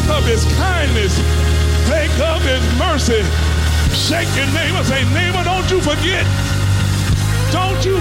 Think of his kindness. Think of his mercy. Shake your neighbor. Say, neighbor, don't you forget. Don't you